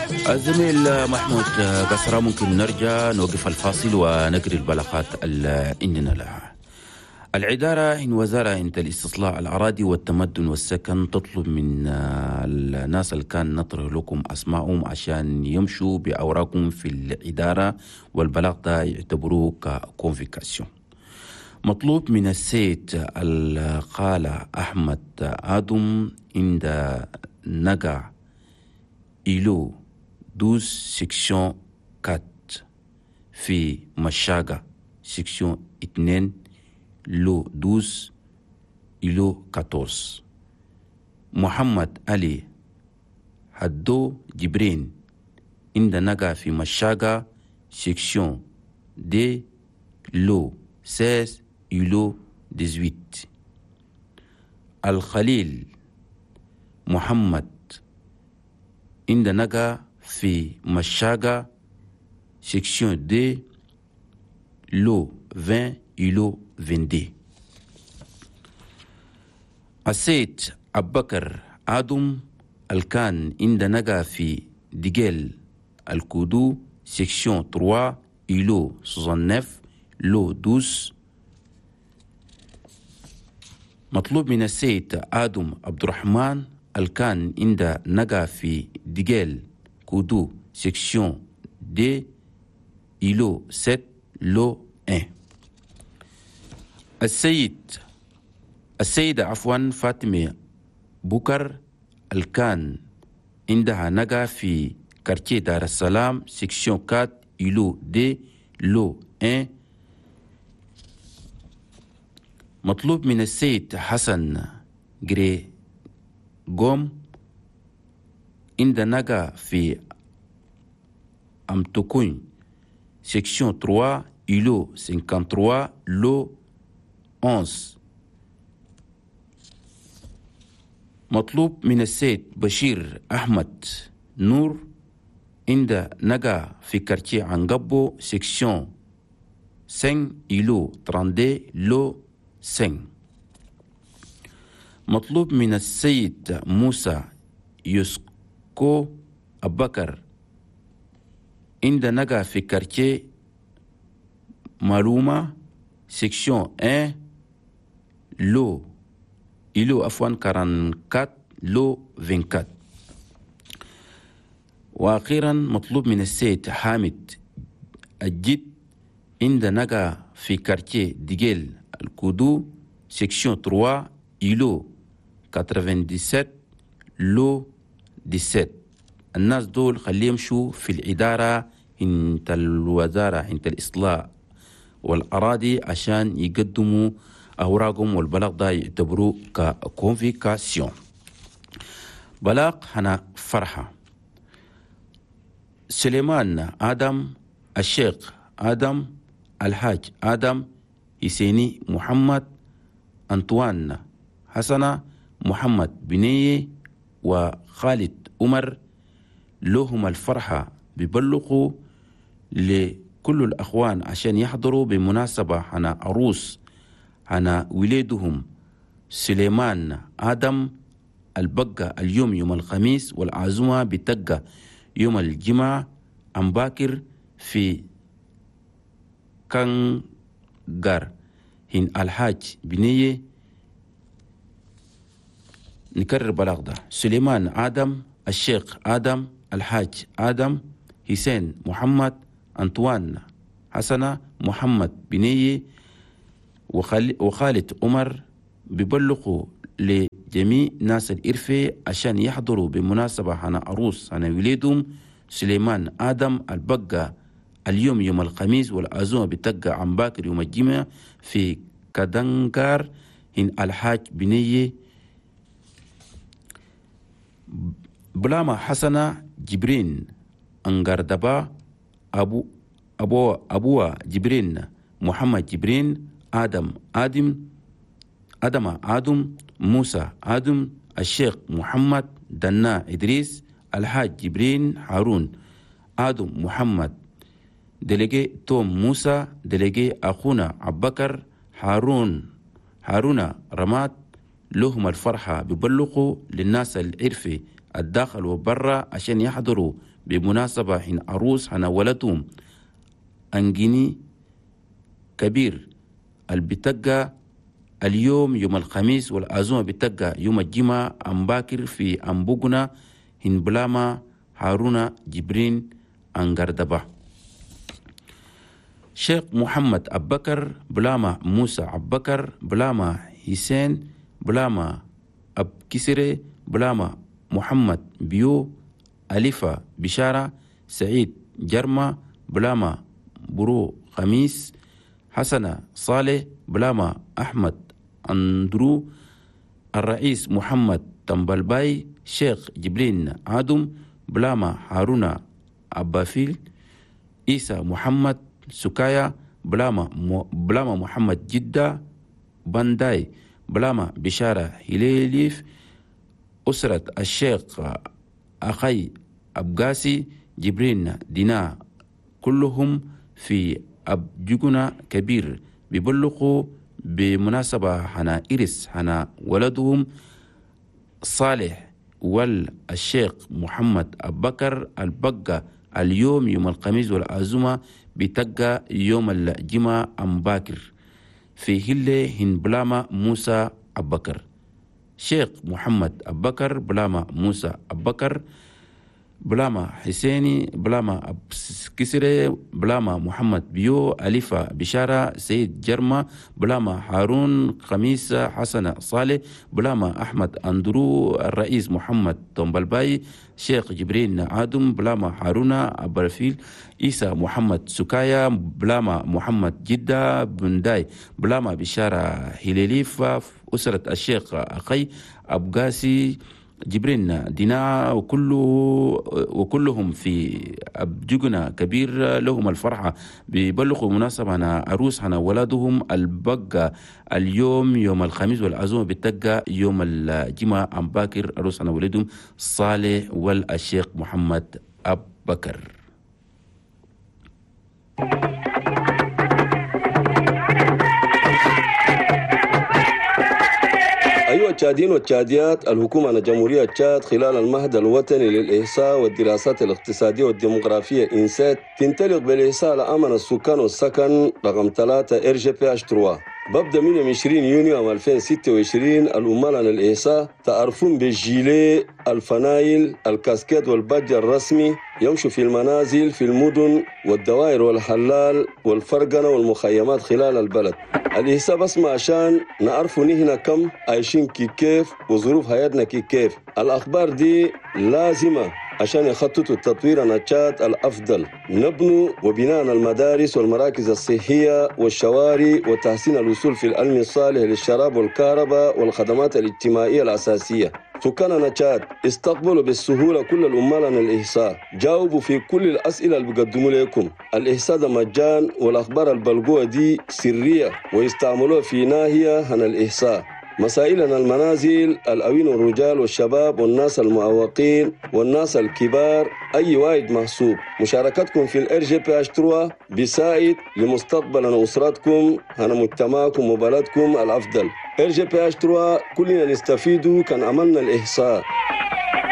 الزميل محمود قصرة، ممكن نرجع نوقف الفاصل ونقري البلاغات اللي عندنا لها. العدارة إن وزارة إنت الاستصلاح الأراضي والتمدن والسكن تطلب من الناس اللي كان نطرح لكم أسمائهم عشان يمشوا بأوراقهم في العدارة، والبلاغ ده يعتبروه ككونفيكاسيون. مطلوب من السيد القالة أحمد آدم عند نقع إلو 12 سيكشن 4 في مشاقة سيكشن 2 لو 12 إلو 14. محمد علي حدو جبرين عند نقع في مشاقة سيكشن دي لو 16 إلو 18. الخليل محمد عند نقع في مشاقة سيكشن دي لو 20 إلو 22. السيد أبكر آدم الكان عند نقع في ديجيل الكودو سيكشن 3 إلو 69 لو 12. مطلوب من السيد آدم عبد الرحمن الكان عند نقع في ديجيل كودو سيكشن دي إلو 7 لو 1. السيدة فاطمة بوكر الكان عندها نقع في كارتيه دار السلام سيكشن 4 إلو دي لو 1. مطلوب من السيد حسن جري قوم عند نقع في أمتكون سيكشن 3 إلو 53 لو 11. مطلوب من السيد بشير أحمد نور عند نقع في كارتيه عنقبو سيكشن 5 إلو 32 لو 5. مطلوب من السيد موسى يوسكو أبكر عند نقع في كارتيه معلومة سيكشن 1 لو إلو 44 لو 24. وأخيرا مطلوب من السيد حامد الجد عند نقع في كارتيه ديجيل الكودو سيكشن 3 إلو 97 لو 17. الناس دول خليهم يمشوا في الإدارة انت الوزارة انت الإصلاح والأراضي عشان يقدموا أوراقهم، والبلاغ ده يعتبروه ككونفيكاسيون. بلاغ هنا فرحة سليمان آدم الشيخ آدم الحاج آدم حسيني محمد أنطوان حسنة محمد بنية وخالد عمر لهم الفرحة ببلغوا لكل الأخوان عشان يحضروا بمناسبة هنا عروس هنا ولادهم سليمان آدم البقى اليوم يوم الخميس، والعزومة بتقى يوم الجمعة عن باكر في كانغار هن الحاج بنية. نكرر بلاغ ده: سليمان آدم الشيخ آدم الحاج آدم حسين محمد أنطوان حسنة محمد بنية وخالد عمر ببلغوا لجميع ناس الإرفة عشان يحضروا بمناسبة هنا عروس هنا ولادهم سليمان آدم البقى اليوم يوم الخميس، والعزومة بتقى عن باكر يوم الجمعة في كدنكار هن الحاج بنية. بلاما حسنة جبرين انقردبا أبوه جبرين محمد جبرين آدم آدم موسى آدم الشيخ محمد دنا إدريس الحاج جبرين هارون آدم محمد دلقي توم موسى دلقي أخونا عبكر هارون رماد. لهم الفرحة ببلغوا للناس العرفة الداخل وبرا عشان يحضروا بمناسبة حين عروس هنا ولدهم أنجيني كبير البتقى اليوم يوم الخميس، والعزومة بتقى يوم الجمعة أمباكر في أمبوغنا هنبلاما هارون جبرين أنقردبا. شيخ محمد أبكر بلاما موسى أبكر بلاما حسين بلاما أب كسري بلاما محمد بيو أليفا بشارة سعيد جرمة بلاما برو خميس حسنة صالح بلاما أحمد أندرو الرئيس محمد تنبلباي شيخ جبرين عادم بلاما هارون أبافيل إيسا محمد سكايا بلاما محمد جدة بانداي بلاما بشارة هليليف أسرة الشيخ أخي أبقاسي جبرين دينا كلهم في أبجونا كبير بيبلغوا بمناسبة هنا إرس هنا ولدهم صالح والشيخ محمد أبكر البقى اليوم يوم الخميس، والعزومة بتقى يوم الجمعة أمباكر في هلة هنبلاما موسى أبكر. شيخ محمد أبكر بلاما موسى أبكر بلاما حسيني بلاما كسري بلاما محمد بيو أليفا بشارة سيد جرمة بلاما هارون خميس حسن صالح بلاما أحمد أندرو الرئيس محمد تنبلباي شيخ جبرين عادم بلاما هارون أبرفيل إيسا محمد سكايا بلاما محمد جدة بنداي بلاما بشارة هليليف أسرة الشيخ أخي أبقاسي جبرين دينا وكلهم في أبجونا كبير لهم الفرحة بيبلغوا مناسبة هنا عروس هنا ولادهم البقى اليوم يوم الخميس، والعزومة بتقى يوم الجمعة أمباكر عروس هنا ولدهم صالح والشيخ محمد أبكر. أيها التشاديين والتشاديات، الحكومة جمهورية تشاد خلال المهد الوطني للإحصاء والدراسات الاقتصادية والديموغرافية إنسات تنطلق بالإحصاء لأمن السكان والسكن رقم 3 RGPH3. ببدأ من 20 يونيو عام 2026 الأمال الإحصاء تعرفون بالجيلي الفنايل الكاسكيد والبادج الرسمي يمشوا في المنازل في المدن والدوائر والحلال والفرقنة والمخيمات خلال البلد. الإحصاء بس ما عشان نعرفوا نحن كم عايشين كيف وظروف حياتنا كيف. الأخبار دي لازمة عشان يخططوا التطوير النشاط الأفضل، نبنوا وبناء المدارس والمراكز الصحية والشوارع وتحسين الوصول في العلم الصالح للشراب والكهرباء والخدمات الاجتماعية الأساسية. سكان تشاد استقبلوا بالسهولة كل الأمال عن الإحصاء، جاوبوا في كل الأسئلة اللي بيقدموا لكم. الإحصاء ده مجان، والأخبار البلغوة دي سرية ويستعملوها في ناحية عن الإحصاء. مسائلنا المنازل، الأوين والرجال والشباب والناس المعوقين والناس الكبار، أي واحد محسوب. مشاركتكم في RGPH3 بيساعد لمستقبل أسرتكم هنا مجتمعكم وبلدكم الأفضل. RGPH3 كلنا نستفيدوا كان عملنا الإحصاء.